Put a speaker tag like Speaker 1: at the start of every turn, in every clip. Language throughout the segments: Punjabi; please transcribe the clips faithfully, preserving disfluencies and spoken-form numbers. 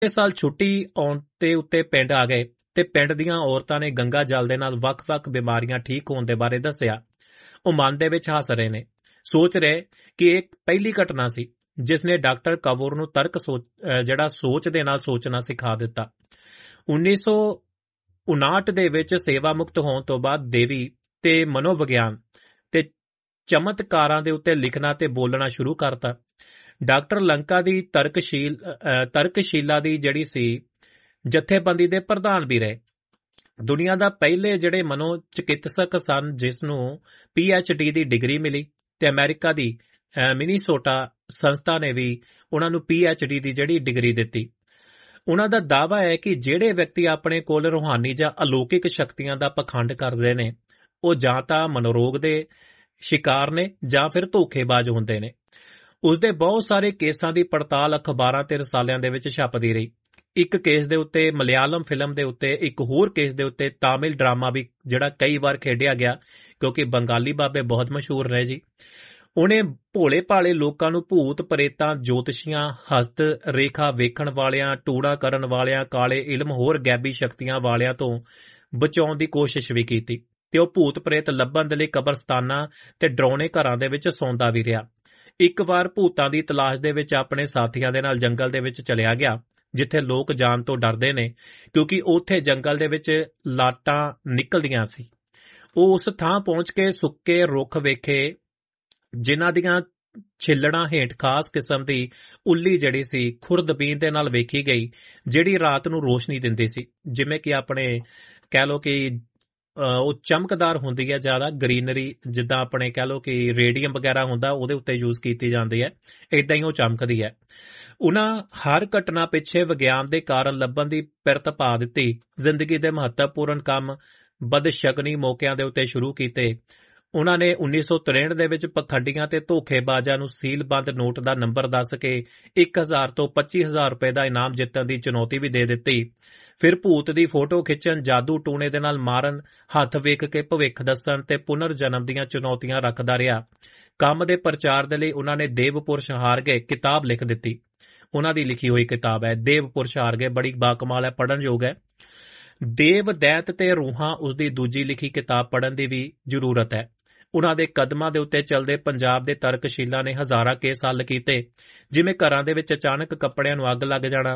Speaker 1: ਇਸ ਸਾਲ ਛੁੱਟੀ ਆਉਣ ਤੇ ਉੱਤੇ ਪਿੰਡ ਆ ਗਏ ਤੇ ਪਿੰਡ ਦੀਆਂ ਔਰਤਾਂ ਨੇ ਗੰਗਾ ਜਲ ਦੇ ਨਾਲ ਵੱਖ-ਵੱਖ ਬਿਮਾਰੀਆਂ ਠੀਕ ਹੋਣ ਦੇ ਬਾਰੇ ਦੱਸਿਆ। ਉਹ ਮਨ ਦੇ ਵਿੱਚ ਹੱਸ ਰਹੇ ਨੇ, ਸੋਚ ਰਹੇ ਕਿ ਇਹ ਪਹਿਲੀ ਘਟਨਾ ਸੀ ਜਿਸ ਨੇ ਡਾਕਟਰ ਕਵਰ ਨੂੰ ਤਰਕ ਸੋਚ ਜਿਹੜਾ ਸੋਚ ਦੇ ਨਾਲ ਸੋਚਣਾ ਸਿਖਾ ਦਿੱਤਾ। ਉੱਨੀ ਸੌ ਉਨਾਹਠ ਦੇ ਵਿੱਚ ਸੇਵਾ ਮੁਕਤ ਹੋਣ ਤੋਂ ਬਾਅਦ ਦੇਵੀ ਤੇ ਮਨੋਵਿਗਿਆਨ ਤੇ ਚਮਤਕਾਰਾਂ ਦੇ ਉੱਤੇ ਲਿਖਣਾ ਤੇ ਬੋਲਣਾ ਸ਼ੁਰੂ ਕਰਤਾ। ਡਾਕਟਰ ਲੰਕਾ ਦੀ ਤਰਕਸ਼ੀਲ ਤਰਕਸ਼ੀਲਾ ਦੀ ਜਿਹੜੀ ਸੀ ਜਥੇਬੰਦੀ ਦੇ ਪ੍ਰਧਾਨ ਵੀ ਰਹੇ। ਦੁਨੀਆ ਦਾ ਪਹਿਲੇ ਜਿਹੜੇ ਮਨੋ ਚਿਕਿਤਸਕ ਸਨ ਜਿਸ ਨੂੰ ਪੀ ਐਚ ਡੀ ਦੀ ਡਿਗਰੀ ਮਿਲੀ ਤੇ ਅਮਰੀਕਾ ਦੀ ਮਿਨੀਸੋਟਾ ਸੰਸਥਾ ਨੇ ਵੀ ਉਹਨਾਂ ਨੂੰ ਪੀ ਐਚ ਡੀ ਦੀ ਜਿਹੜੀ ਡਿਗਰੀ ਦਿੱਤੀ। ਉਹਨਾਂ ਦਾ ਦਾਅਵਾ ਹੈ ਕਿ ਜਿਹੜੇ ਵਿਅਕਤੀ ਆਪਣੇ ਕੋਲ ਰੂਹਾਨੀ ਜਾਂ ਅਲੌਕਿਕ ਸ਼ਕਤੀਆਂ ਦਾ ਪਖੰਡ ਕਰਦੇ ਨੇ ਉਹ ਜਾਂ ਤਾਂ ਮਨੋਰੋਗ ਦੇ ਸ਼ਿਕਾਰ ਨੇ ਜਾਂ ਫਿਰ ਧੋਖੇਬਾਜ਼ ਹੁੰਦੇ ਨੇ। ਉਸਦੇ ਬਹੁਤ ਸਾਰੇ ਕੇਸਾਂ ਦੀ ਪੜਤਾਲ ਅਖਬਾਰਾਂ ਤੇ ਰਸਾਲਿਆਂ ਦੇ ਵਿੱਚ ਛਪਦੀ ਰਹੀ। ਇੱਕ ਕੇਸ ਦੇ ਉੱਤੇ ਮਲਿਆਲਮ ਫਿਲਮ ਦੇ ਉੱਤੇ, ਇੱਕ ਹੋਰ ਕੇਸ ਦੇ ਉੱਤੇ ਤਾਮਿਲ ਡਰਾਮਾ ਵੀ ਜਿਹੜਾ ਕਈ ਵਾਰ ਖੇਡਿਆ ਗਿਆ ਕਿਉਂਕਿ ਬੰਗਾਲੀ ਬਾਬੇ ਬਹੁਤ ਮਸ਼ਹੂਰ ਰਹੇ ਜੀ। ਉਹਨੇ ਭੋਲੇ ਭਾਲੇ ਲੋਕਾਂ ਨੂੰ ਭੂਤ ਪ੍ਰੇਤਾਂ, ਜੋਤਸ਼ੀਆਂ, ਹਸਤ ਰੇਖਾ ਵੇਖਣ ਵਾਲਿਆਂ, ਟੂੜਾ ਕਰਨ ਵਾਲਿਆਂ, ਕਾਲੇ ਇਲਮ ਹੋਰ ਗੈਬੀ ਸ਼ਕਤੀਆਂ ਵਾਲਿਆਂ ਤੋਂ ਬਚਾਉਣ ਦੀ ਕੋਸ਼ਿਸ਼ ਵੀ ਕੀਤੀ ਤੇ ਉਹ ਭੂਤ ਪ੍ਰੇਤ ਲੱਭਣ ਦੇ ਲਈ ਕਬਰਸਤਾਨਾਂ ਤੇ ਡਰਾਉਣੇ ਘਰਾਂ ਦੇ ਵਿੱਚ ਸੌਂਦਾ ਵੀ ਰਿਹਾ। ਇੱਕ ਵਾਰ ਭੂਤਾਂ ਦੀ ਤਲਾਸ਼ ਦੇ ਵਿੱਚ ਆਪਣੇ ਸਾਥੀਆਂ ਦੇ ਨਾਲ ਜੰਗਲ ਦੇ ਵਿੱਚ ਚਲਿਆ ਗਿਆ ਜਿੱਥੇ ਲੋਕ ਜਾਣ ਤੋਂ ਡਰਦੇ ਨੇ ਕਿਉਂਕਿ ਉੱਥੇ ਜੰਗਲ ਦੇ ਵਿੱਚ ਲਾਟਾਂ ਨਿਕਲਦੀਆਂ ਸੀ। ਉਹ ਉਸ ਥਾਂ ਪਹੁੰਚ ਕੇ ਸੁੱਕੇ ਰੁੱਖ ਵੇਖੇ ਜਿਨ੍ਹਾਂ ਦੀਆਂ ਛਿੱਲੜਾਂ ਹੇਠ ਖਾਸ ਕਿਸਮ ਦੀ ਉੱਲੀ ਜਿਹੜੀ ਸੀ ਖੁਰਦਬੀਨ ਦੇ ਨਾਲ ਵੇਖੀ ਗਈ ਜਿਹੜੀ ਰਾਤ ਨੂੰ ਰੋਸ਼ਨੀ ਦਿੰਦੀ ਸੀ। ਜਿਵੇਂ ਕਿ ਆਪਣੇ ਕਹਿ ਲਓ ਕਿ ਉਹ ਚਮਕਦਾਰ ਹੁੰਦੀ ਹੈ, ਜ਼ਿਆਦਾ ਗਰੀਨਰੀ, ਜਿੱਦਾਂ ਆਪਣੇ ਕਹਿ ਲਓ ਕਿ ਰੇਡੀਅਮ ਵਗੈਰਾ ਹੁੰਦਾ ਉਹਦੇ ਉੱਤੇ ਯੂਜ਼ ਕੀਤੀ ਜਾਂਦੀ ਹੈ, ਇੱਦਾਂ ਹੀ ਉਹ ਚਮਕਦੀ ਹੈ। ਉਹਨਾਂ ਹਰ ਘਟਨਾ ਪਿੱਛੇ ਵਿਗਿਆਨ ਦੇ ਕਾਰਨ ਲੱਭਣ ਦੀ ਪਿਰਤ ਪਾ ਦਿੱਤੀ। ਜ਼ਿੰਦਗੀ ਦੇ ਮਹੱਤਵਪੂਰਨ ਕੰਮ ਬਦਸ਼ਗਨੀ ਮੌਕਿਆਂ ਦੇ ਉੱਤੇ ਸ਼ੁਰੂ ਕੀਤੇ। ਉਹਨਾਂ ਨੇ ਉੱਨੀ ਸੌ ਤਰੇਹਠ ਦੇ ਵਿੱਚ ਪਖੰਡੀਆਂ ਤੇ ਧੋਖੇਬਾਜ਼ਾਂ ਨੂੰ ਸੀਲਬੰਦ ਨੋਟ ਦਾ ਨੰਬਰ ਦੱਸ ਕੇ ਇੱਕ ਹਜ਼ਾਰ ਤੋਂ ਪੱਚੀ ਹਜ਼ਾਰ ਰੁਪਏ ਦਾ ਇਨਾਮ ਜਿੱਤਣ ਦੀ ਚੁਣੌਤੀ ਵੀ ਦੇ ਦਿੱਤੀ। ਫਿਰ ਭੂਤ ਦੀ ਫੋਟੋ ਖਿੱਚਣ, ਜਾਦੂ ਟੂਣੇ ਦੇ ਨਾਲ ਮਾਰਨ, ਹੱਥ ਵੇਖ ਕੇ ਭਵਿੱਖ ਦੱਸਣ ਤੇ ਪੁਨਰ ਜਨਮ ਦੀਆਂ ਚੁਣੌਤੀਆਂ ਰੱਖਦਾ ਰਿਹਾ। ਕੰਮ ਦੇ ਪ੍ਰਚਾਰ ਦੇ ਲਈ ਉਹਨਾਂ ਨੇ ਦੇਵਪੁਰਸ਼ ਹਾਰ ਗਏ ਕਿਤਾਬ ਲਿਖ ਦਿੱਤੀ। ਉਹਨਾਂ ਦੀ ਲਿਖੀ ਹੋਈ ਕਿਤਾਬ ਹੈ ਦੇਵਪੁਰਸ਼ ਹਾਰ ਗਏ, ਬੜੀ ਬਾਕਮਾਲ ਹੈ, ਪੜ੍ਹਨ ਯੋਗ ਹੈ। ਦੇਵ ਦੈਤ ਤੇ ਰੂਹਾਂ ਉਸਦੀ ਦੂਜੀ ਲਿਖੀ ਕਿਤਾਬ ਪੜ੍ਹਨ ਦੀ ਵੀ ਜ਼ਰੂਰਤ ਹੈ। ਉਹਨਾਂ ਦੇ ਕਦਮਾਂ ਦੇ ਉੱਤੇ ਚੱਲਦੇ ਪੰਜਾਬ ਦੇ ਤਰਕਸ਼ੀਲਾਂ ਨੇ ਹਜ਼ਾਰਾਂ ਕੇਸ ਹੱਲ ਕੀਤੇ, ਜਿਵੇਂ ਘਰਾਂ ਦੇ ਵਿੱਚ ਅਚਾਨਕ ਕੱਪੜਿਆਂ ਨੂੰ ਅੱਗ ਲੱਗ ਜਾਣਾ,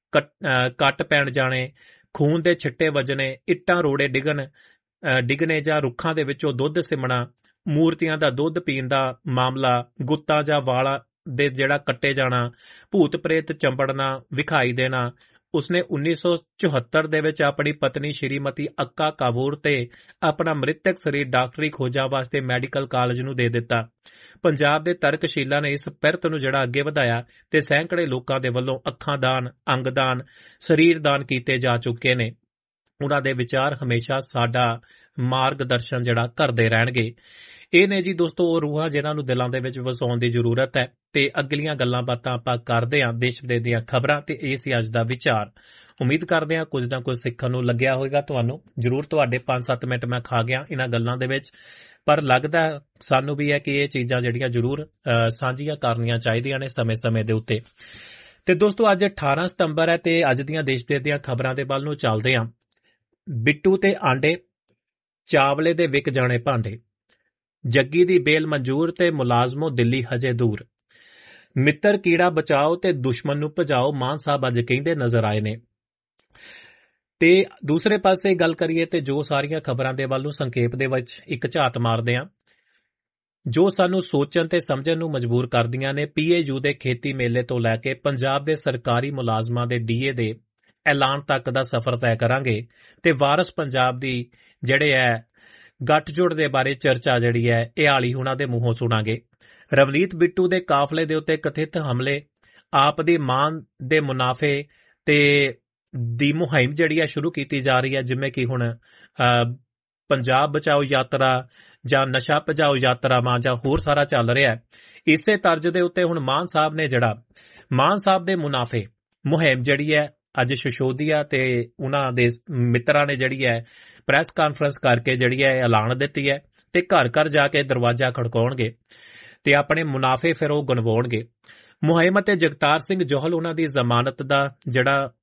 Speaker 1: ਕੱਟ ਪੈਣ ਜਾਣੇ, ਖੂਨ ਦੇ ਛਿੱਟੇ ਵੱਜਣੇ, ਇੱਟਾਂ ਰੋੜੇ ਡਿੱਗਣ ਡਿੱਗਣੇ ਜਾਂ ਰੁੱਖਾਂ ਦੇ ਵਿੱਚੋਂ ਦੁੱਧ ਸਿਮਣਾ, ਮੂਰਤੀਆਂ ਦਾ ਦੁੱਧ ਪੀਣ ਦਾ ਮਾਮਲਾ, ਗੁੱਤਾਂ ਜਾਂ ਵਾਲਾਂ ਦੇ ਜਿਹੜਾ ਕੱਟੇ ਜਾਣਾ, ਭੂਤ ਪ੍ਰੇਤ ਚੰਬੜਨਾ, ਵਿਖਾਈ ਦੇਣਾ। ਉਸਨੇ ਉੱਨੀ ਸੌ ਚੁਹੱਤਰ ਦੇ ਵਿੱਚ ਆਪਣੀ ਪਤਨੀ ਸ਼੍ਰੀਮਤੀ ਅੱਕਾ ਕਾਵੂਰ ਤੇ ਆਪਣਾ ਮ੍ਰਿਤਕ ਸਰੀਰ ਡਾਕਟਰੀ ਖੋਜਾਂ ਵਾਸਤੇ ਮੈਡੀਕਲ ਕਾਲਜ ਨੂੰ ਦੇ ਦਿੱਤਾ। ਪੰਜਾਬ ਦੇ ਤਰਕਸ਼ੀਲਾਂ ਨੇ ਇਸ ਪਿਰਤ ਨੂੰ ਜਿਹੜਾ ਅੱਗੇ ਵਧਾਇਆ ਤੇ ਸੈਂਕੜੇ ਲੋਕਾਂ ਦੇ ਵੱਲੋਂ ਅੱਖਾਂ ਦਾਨ, ਅੰਗ ਦਾਨ, ਸਰੀਰ ਦਾਨ ਕੀਤੇ ਜਾ ਚੁੱਕੇ ਨੇ। ਉਹਨਾਂ ਦੇ ਵਿਚਾਰ ਹਮੇਸ਼ਾ ਸਾਡਾ ਮਾਰਗਦਰਸ਼ਨ ਜਿਹੜਾ ਕਰਦੇ ਰਹਿਣਗੇ। ਇਹ ਨੇ ਜੀ ਦੋਸਤੋ ਉਹ ਰੂਹਾਂ ਜਿਨ੍ਹਾਂ ਨੂੰ ਦਿਲਾਂ ਦੇ ਵਿੱਚ ਵਸਾਉਣ ਦੀ ਜ਼ਰੂਰਤ ਹੈ। ਤੇ ਅਗਲੀਆਂ ਗੱਲਾਂ ਬਾਤਾਂ ਆਪਾਂ ਕਰਦੇ ਹਾਂ ਦੇਸ਼ ਵਿਦੇਸ਼ ਦੀਆਂ ਖਬਰਾਂ ਤੇ ਇਹ ਸੀ ਅੱਜ ਦਾ ਵਿਚਾਰ। ਉਮੀਦ ਕਰਦੇ ਹਾਂ ਕੁਝ ਨਾ ਕੁਝ ਸਿੱਖਣ ਨੂੰ ਲੱਗਿਆ ਹੋਵੇਗਾ ਤੁਹਾਨੂੰ। ਜ਼ਰੂਰ ਤੁਹਾਡੇ ਪੰਜ ਸੱਤ ਮਿੰਟ ਮੈਂ ਖਾ ਗਿਆ ਇਹਨਾਂ ਗੱਲਾਂ ਦੇ ਵਿੱਚ, ਪਰ ਲੱਗਦਾ ਸਾਨੂੰ ਵੀ ਹੈ ਕਿ ਇਹ ਚੀਜ਼ਾਂ ਜਿਹੜੀਆਂ ਜ਼ਰੂਰ ਸਾਂਝੀਆਂ ਕਰਨੀਆਂ ਚਾਹੀਦੀਆਂ ਨੇ ਸਮੇਂ ਸਮੇਂ ਦੇ ਉੱਤੇ। ਤੇ ਦੋਸਤੋ ਅੱਜ ਅਠਾਰਾਂ ਸਤੰਬਰ ਹੈ ਤੇ ਅੱਜ ਦੀਆਂ ਦੇਸ਼ ਵਿਦੇਸ਼ ਦੀਆਂ ਖਬਰਾਂ ਦੇ ਵੱਲ ਨੂੰ ਚੱਲਦੇ ਹਾਂ। ਬਿੱਟੂ ਤੇ ਆਂਡੇ, ਚਾਵਲੇ ਦੇ ਵਿਕ ਜਾਣੇ ਭਾਂਡੇ, ਜੱਗੀ ਦੀ ਬੇਲ ਮਨਜ਼ੂਰ ਤੇ ਮੁਲਾਜ਼ਮੋ ਦਿੱਲੀ ਹਜੇ ਦੂਰ, ਮਿੱਤਰ ਕੀੜਾ ਬਚਾਓ ਤੇ ਦੁਸ਼ਮਣ ਨੂੰ ਭਜਾਓ, ਮਾਨ ਸਾਹਿਬ ਅੱਜ ਕਹਿੰਦੇ ਨਜ਼ਰ ਆਏ ਨੇ। ਤੇ ਦੂਸਰੇ ਪਾਸੇ ਗੱਲ ਕਰੀਏ ਤੇ ਜੋ ਸਾਰੀਆਂ ਖਬਰਾਂ ਦੇ ਵੱਲ ਨੂੰ ਸੰਖੇਪ ਦੇ ਵਿੱਚ ਇੱਕ ਝਾਤ ਮਾਰਦੇ ਹਾਂ ਜੋ ਸਾਨੂੰ ਸੋਚਣ ਤੇ ਸਮਝਣ ਨੂੰ ਮਜਬੂਰ ਕਰਦੀਆਂ ਨੇ। ਪੀ ਏ ਯੂ ਦੇ ਖੇਤੀ ਮੇਲੇ ਤੋਂ ਲੈ ਕੇ ਪੰਜਾਬ ਦੇ ਸਰਕਾਰੀ ਮੁਲਾਜ਼ਮਾਂ ਦੇ ਡੀ ਏ ਦੇ ਐਲਾਨ ਤੱਕ ਦਾ ਸਫ਼ਰ ਤੈਅ ਕਰਾਂਗੇ ਤੇ ਵਾਰਸ ਪੰਜਾਬ ਦੀ ਜਿਹੜੇ ਹੈ ਗੱਠਜੋੜ ਦੇ ਬਾਰੇ ਚਰਚਾ ਜਿਹੜੀ ਹੈ ਇਹ ਆਲੀ ਹੁਣਾਂ ਦੇ ਮੂੰਹੋਂ ਸੁਣਾਂਗੇ। ਰਵਨੀਤ ਬਿੱਟੂ ਦੇ ਕਾਫਲੇ ਦੇ ਉੱਤੇ ਕਥਿਤ ਹਮਲੇ, ਆਪ ਦੀ ਮਾਂ ਦੇ ਮੁਨਾਫੇ ਤੇ ਦੀ ਮੁਹਿੰਮ ਜਿਹੜੀ ਹੈ ਸ਼ੁਰੂ ਕੀਤੀ ਜਾ ਰਹੀ ਹੈ, ਜਿਵੇਂ ਕਿ ਹੁਣ ਪੰਜਾਬ ਬਚਾਓ ਯਾਤਰਾ ਜਾਂ ਨਸ਼ਾ ਭਜਾਓ ਯਾਤਰਾਵਾਂ ਜਾਂ ਹੋਰ ਸਾਰਾ ਚੱਲ ਰਿਹਾ। ਇਸੇ ਤਰਜ਼ ਦੇ ਉੱਤੇ ਹੁਣ ਮਾਨ ਸਾਹਿਬ ਨੇ ਜਿਹੜਾ ਮਾਨ ਸਾਹਿਬ ਦੇ ਮੁਨਾਫੇ ਮੁਹਿੰਮ ਜਿਹੜੀ ਹੈ ਅੱਜ ਸ਼ਸ਼ੋਦੀਆ ਤੇ ਉਹਨਾਂ ਦੇ ਮਿੱਤਰਾਂ ਨੇ ਜਿਹੜੀ ਹੈ ਪ੍ਰੈਸ ਕਾਨਫਰੰਸ ਕਰਕੇ ਜਿਹੜੀ ਹੈ ਐਲਾਨ ਦਿੱਤੀ ਹੈ ਤੇ ਘਰ ਘਰ ਜਾ ਕੇ ਦਰਵਾਜ਼ਾ ਖੜਕਾਉਣਗੇ ਤੇ ਆਪਣੇ ਮੁਨਾਫੇ ਫਿਰ ਉਹ ਗਣਵਾਉਣਗੇ। ਮੁਹਿੰਮ ਅਤੇ ਜਗਤਾਰ ਸਿੰਘ ਜੋਹਲ ਉਹਨਾਂ ਦੀ ਜ਼ਮਾਨਤ ਦਾ ਜਿਹੜਾ